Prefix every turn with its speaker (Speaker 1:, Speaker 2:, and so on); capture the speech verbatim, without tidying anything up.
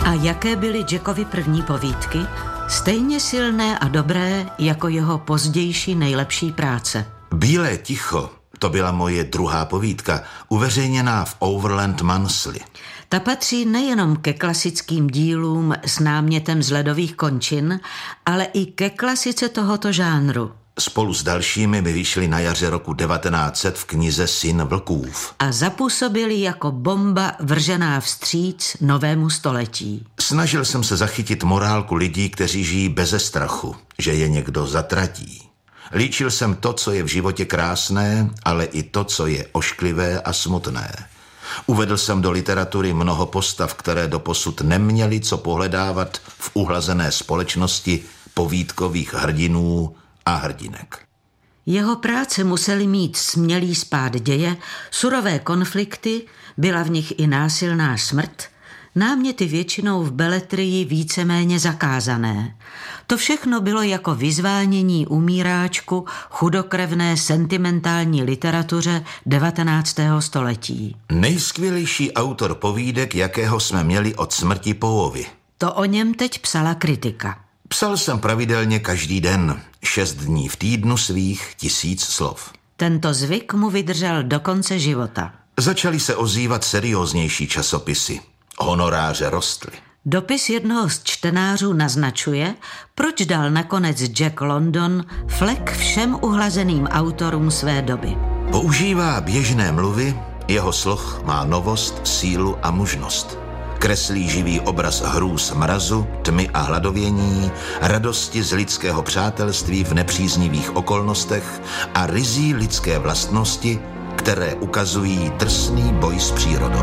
Speaker 1: A jaké byly Jackovy první povídky? Stejně silné a dobré jako jeho pozdější nejlepší práce.
Speaker 2: Bílé ticho, to byla moje druhá povídka, uveřejněná v Overland Monthly.
Speaker 1: Ta patří nejenom ke klasickým dílům s námětem z ledových končin, ale i ke klasice tohoto žánru.
Speaker 2: Spolu s dalšími by vyšly na jaře roku devatenáct set v knize Syn vlkův.
Speaker 1: A zapůsobili jako bomba vržená vstříc novému století.
Speaker 2: Snažil jsem se zachytit morálku lidí, kteří žijí beze strachu, že je někdo zatratí. Líčil jsem to, co je v životě krásné, ale i to, co je ošklivé a smutné. Uvedl jsem do literatury mnoho postav, které doposud neměly co pohledávat v uhlazené společnosti povídkových hrdinů a hrdinek.
Speaker 1: Jeho práce musely mít smělý spád děje, surové konflikty, byla v nich i násilná smrt, náměty většinou v beletrii víceméně zakázané. To všechno bylo jako vyzvánění umíráčku chudokrevné sentimentální literatuře devatenáctého století.
Speaker 2: Nejskvělejší autor povídek, jakého jsme měli od smrti Poeovy.
Speaker 1: To o něm teď psala kritika.
Speaker 2: Psal jsem pravidelně každý den, šest dní v týdnu svých tisíc slov.
Speaker 1: Tento zvyk mu vydržel do konce života.
Speaker 2: Začaly se ozývat serióznější časopisy. Honoráře rostly.
Speaker 1: Dopis jednoho z čtenářů naznačuje, proč dal nakonec Jack London flek všem uhlazeným autorům své doby.
Speaker 2: Používá běžné mluvy, jeho sloh má novost, sílu a mužnost. Kreslí živý obraz hrůz mrazu, tmy a hladovění, radosti z lidského přátelství v nepříznivých okolnostech a rizí lidské vlastnosti, které ukazují drsný boj s přírodou.